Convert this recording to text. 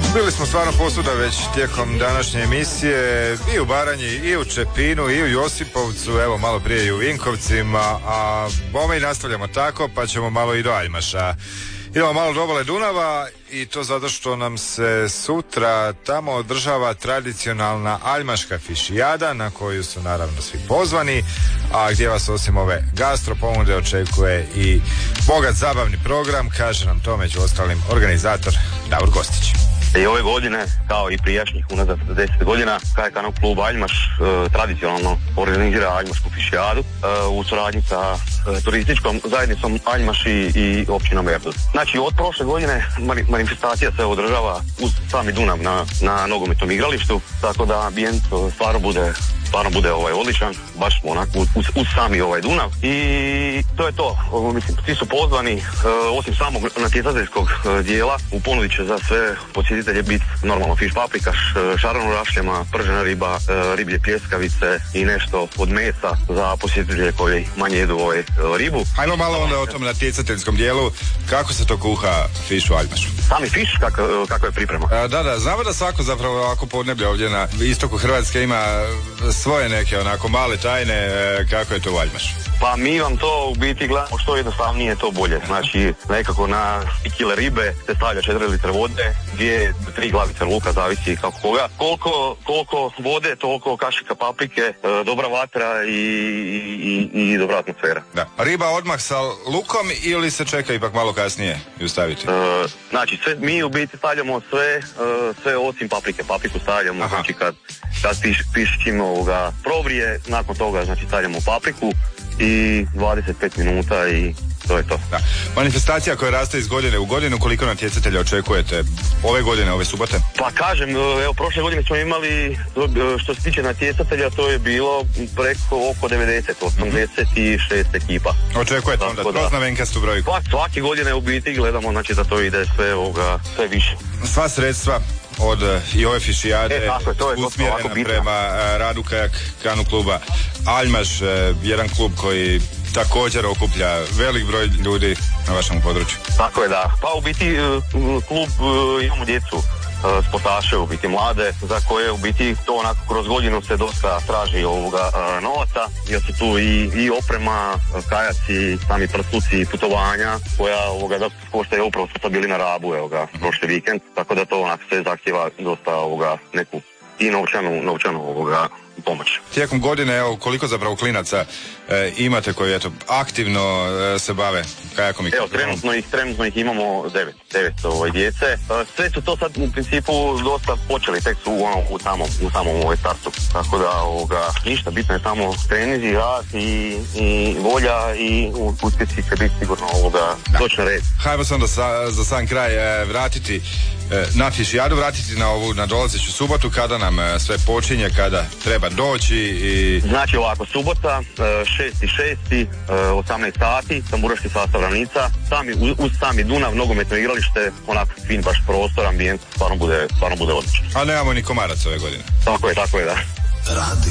Bili smo stvarno posuda već tijekom današnje emisije, i u Baranji, i u Čepinu, i u Josipovcu, evo malo prije i u Vinkovcima, a bome i nastavljamo tako, pa ćemo malo i do Aljmaša. Idemo malo do obale Dunava i to zato što nam se sutra tamo održava tradicionalna aljmaška fišijada na koju su naravno svi pozvani, a gdje vas osim ove gastro ponude očekuje i bogat zabavni program, kaže nam to među ostalim organizator Davor Gostić. I ove godine, kao i prijašnjih unazad 10 godina, KK klub Aljmaš tradicionalno organizira aljmašku fišijadu u suradnji sa turističkom zajednicom Aljmaš i općinom Erdut. Znači, od prošle godine manifestacija se održava uz sami Dunav na nogometnom igralištu, tako da ambijent stvarno bude odličan, baš onako uz sami Dunav. I to je to. Mislim, svi su pozvani, osim samog natjecateljskog dijela, u ponudi će za sve posjetitelje biti normalno fiš paprikaš, šaran u rašljama, pržena riba, riblje pljeskavice i nešto od mesa za posjetitelje koji manje jedu ribu. Ajmo malo onda o tom natjecateljskom dijelu, kako se to kuha fiš u Aljmašu? Sami fiš, kako je priprema? Da, znamo da svako zapravo ovako podneblje ovdje na istoku Hrvatske ima svoje neke onako male tajne, kako je to u Aljmašu? Pa mi vam to u biti gledamo što jednostavnije to bolje. Znači nekako na 3 kile ribe se stavlja 4 litre vode, 2 do 3 glavice luka, zavisi kako koga. Koliko vode, toliko kašika paprike, dobra vatra i dobra atmosfera. Da. Riba odmah sa lukom ili se čeka ipak malo kasnije ju staviti? Znači mi u biti stavljamo sve osim paprike. Papriku stavljamo, znači kad piš čim provrije, nakon toga znači stavljamo papriku i 25 minuta i to je to. Da. Manifestacija koja raste iz godine u godinu, koliko natjecatelja očekujete ove godine, ove subote? Pa kažem, evo prošle godine smo imali, što se tiče natjecatelja, to je bilo preko oko 86 ekipa. Očekujete onda troznavenkastu brojku? Pa svake godine u biti gledamo, znači da to ide sve više. Sva sredstva od i ove fišijade usmjerena prema radu kajak kanu kluba Aljmaš, jedan klub koji također okuplja velik broj ljudi na vašem području. Tako je, da. Pa u biti klub imamo djecu, sportaše, u biti mlade, za koje u biti to onako kroz godinu se dosta traži novaca, jer su tu i oprema, kajaci, sami prsluci, putovanja, koja košta upravo smo bili na Rabu, prošli vikend, tako da to onako se zahtjeva dosta neku i novčanu pomoć. Tijekom godine, evo, koliko zapravo klinaca imate koji aktivno se bave kajakom i trenutno ih imamo 9 djece. Sve su to sad u principu dosta počeli, tek su u samom startu. Tako da ništa, bitno je samo treninzi, rad i volja i uspjesi će biti sigurno doći na red. Hajmo se onda za sam kraj vratiti na fišijadu, vratiti na dolazeću subotu, kada nam sve počinje, kada treba doći i... Znači ovako, subota, 6.6., 18 sati, tamburaški sastav Ravnica, uz sami Dunav, nogometno igralište, onako fin baš prostor, ambijent, stvarno bude odličan. A nemamo ni komarac ove godine. Tako je, da.